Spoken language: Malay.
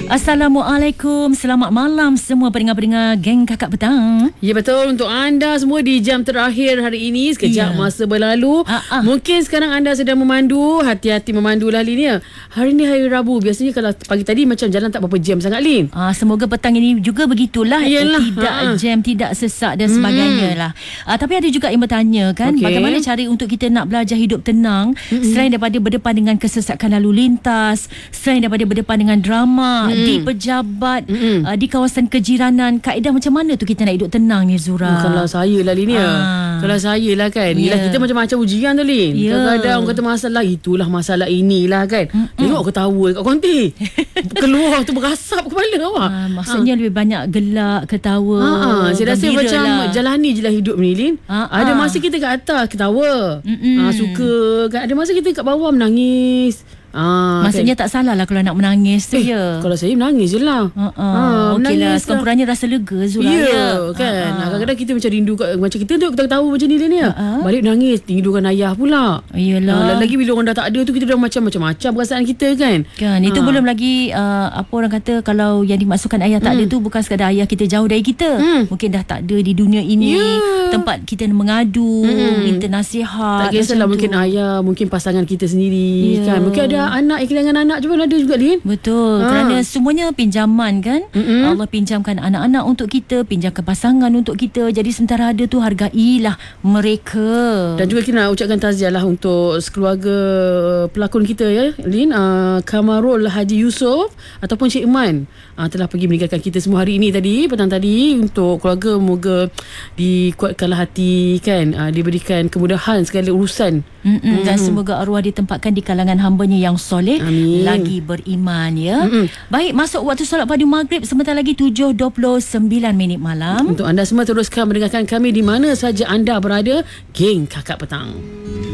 Assalamualaikum, selamat malam semua pendengar-pendengar geng Kakak Petang. Ya betul, untuk anda semua di jam terakhir hari ini, sekejap masa berlalu. Mungkin sekarang anda sedang memandu, hati-hati memandulah Lin ya. Hari ni hari Rabu, biasanya kalau pagi tadi macam jalan tak berapa jam sangat Lin. Semoga petang ini juga begitulah. Tidak jam, tidak sesak dan sebagainya lah. Tapi ada juga yang bertanya kan, bagaimana cara untuk kita nak belajar hidup tenang selain daripada berdepan dengan kesesakan lalu lintas, selain daripada berdepan dengan drama di pejabat, di kawasan kejiranan. Kaedah macam mana tu kita nak hidup tenang ni, Zura? Kalau saya lah Lin ya. Kalau saya lah kan, yelah kita macam-macam ujian tu Lin. Kadang-kadang orang kata masalah itulah, masalah inilah kan. Tengok ketawa kat konti. Keluar tu berasap kepala awak. Maksudnya lebih banyak gelak, ketawa. Saya rasa macam jalani je lah hidup ni Lin. Ada masa kita kat atas ketawa, suka kan. Ada masa kita kat bawah menangis. Maksudnya tak salah lah kalau nak menangis tu ya. Kalau saya menangis je lah. Okey lah, sekurang-kurangnya rasa lega Zura ya. Kan kadang-kadang kita macam rindu macam kita tu ketawa macam ni Lin ya. Balik menangis, rindukan ayah pula. Yelah. Lagi bila orang dah tak ada tu, kita dah macam-macam perasaan kita kan. Itu belum lagi apa orang kata, kalau yang dimaksudkan ayah tak ada tu bukan sekadar ayah kita jauh dari kita. Mungkin dah tak ada di dunia ini. Tempat kita mengadu, minta nasihat. Tak kisahlah, mungkin ayah, mungkin pasangan kita sendiri kan. Mungkin ada anak yang kehilangan anak juga ada juga Lin. Betul. Kerana semuanya pinjaman kan. Allah pinjamkan anak-anak untuk kita, pinjamkan pasangan untuk kita. Jadi sementara ada tu, hargailah mereka. Dan juga kita nak ucapkan takziah lah untuk sekeluarga pelakon kita ya Lin, Kamarul Haji Yusof ataupun Cik Iman telah pergi meninggalkan kita semua hari ini tadi, petang tadi. Untuk keluarga, moga dikuatkanlah hati kan, diberikan kemudahan segala urusan. Dan semoga arwah ditempatkan di kalangan hamba-Nya yang soleh, lagi beriman ya. Baik, masuk waktu solat padu maghrib, sebentar lagi 7.29 minit malam. Untuk anda semua, teruskan mendengarkan kami di mana saja anda berada, geng Kakak Petang.